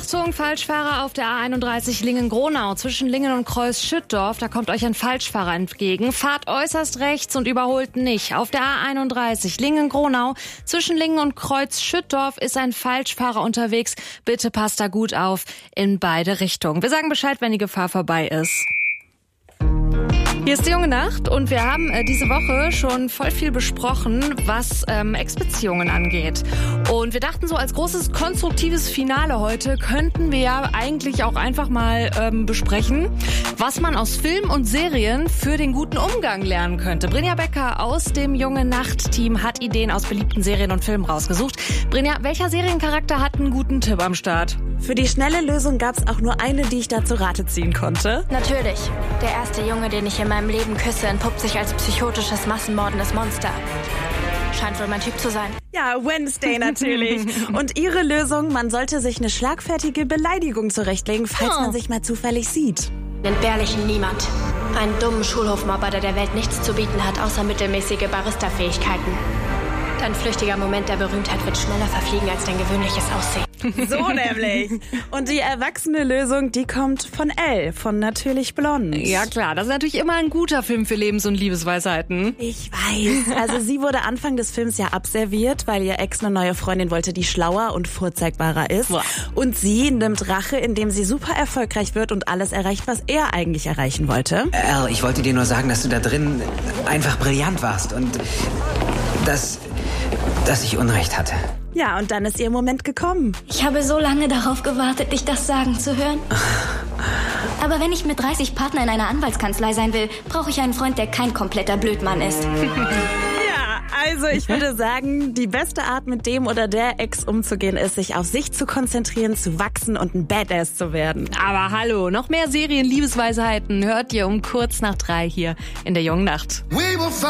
Achtung, Falschfahrer auf der A31 Lingen-Gronau zwischen Lingen und Kreuz-Schüttdorf. Da kommt euch ein Falschfahrer entgegen. Fahrt äußerst rechts und überholt nicht. Auf der A31 Lingen-Gronau zwischen Lingen und Kreuz-Schüttdorf ist ein Falschfahrer unterwegs. Bitte passt da gut auf in beide Richtungen. Wir sagen Bescheid, wenn die Gefahr vorbei ist. Hier ist die junge Nacht und wir haben diese Woche schon voll viel besprochen, was Ex-Beziehungen angeht. Und wir dachten so, als großes konstruktives Finale heute könnten wir ja eigentlich auch einfach mal besprechen, was man aus Film und Serien für den guten Umgang lernen könnte. Brinja Becker aus dem junge Nacht-Team hat Ideen aus beliebten Serien und Filmen rausgesucht. Brinja, welcher Seriencharakter hat einen guten Tipp am Start? Für die schnelle Lösung gab es auch nur eine, die ich da zu Rate ziehen konnte. Natürlich. Der erste Junge, den ich in meinem Leben küsse, entpuppt sich als psychotisches, massenmordendes Monster. Scheint wohl mein Typ zu sein. Ja, Wednesday natürlich. Und ihre Lösung, man sollte sich eine schlagfertige Beleidigung zurechtlegen, falls man sich mal zufällig sieht. Entbehrlichen Niemand. Einen dummen Schulhofmobber, der Welt nichts zu bieten hat, außer mittelmäßige Barista-Fähigkeiten. Dein flüchtiger Moment der Berühmtheit wird schneller verfliegen als dein gewöhnliches Aussehen. So nämlich. Und die erwachsene Lösung, die kommt von Elle, von Natürlich Blond. Ja klar, das ist natürlich immer ein guter Film für Lebens- und Liebesweisheiten. Ich weiß. Also sie wurde Anfang des Films ja abserviert, weil ihr Ex eine neue Freundin wollte, die schlauer und vorzeigbarer ist. Boah. Und sie nimmt Rache, indem sie super erfolgreich wird und alles erreicht, was er eigentlich erreichen wollte. Elle, ich wollte dir nur sagen, dass du da drin einfach brillant warst und dass ich Unrecht hatte. Ja, und dann ist ihr Moment gekommen. Ich habe so lange darauf gewartet, dich das sagen zu hören. Aber wenn ich mit 30 Partnern in einer Anwaltskanzlei sein will, brauche ich einen Freund, der kein kompletter Blödmann ist. Ja, also ich würde sagen, die beste Art, mit dem oder der Ex umzugehen, ist, sich auf sich zu konzentrieren, zu wachsen und ein Badass zu werden. Aber hallo, noch mehr Serien-Liebesweisheiten hört ihr um kurz nach 3 hier in der jungen Nacht.